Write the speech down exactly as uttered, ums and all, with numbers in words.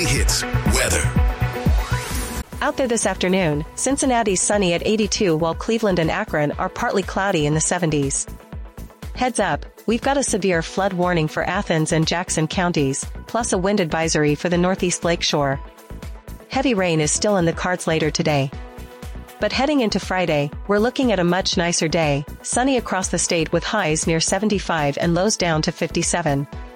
Weekly Hits weather. Out there this afternoon, Cincinnati's sunny at eighty-two while Cleveland and Akron are partly cloudy in the seventies. Heads up, we've got a severe flood warning for Athens and Jackson counties, plus a wind advisory for the Northeast Lakeshore. Heavy rain is still in the cards later today. But heading into Friday, we're looking at a much nicer day, sunny across the state with highs near seventy-five and lows down to fifty-seven.